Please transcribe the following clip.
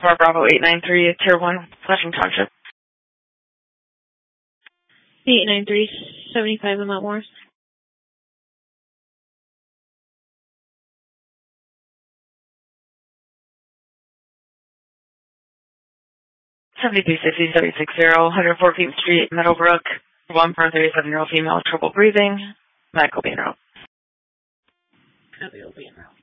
Bravo 893, Tier 1, Flushing Township. 893, 75 in Mount Morris. 7260, 114th Street, Meadowbrook. 1 for a 37-year-old female with trouble breathing. Medical being route. Medical being route.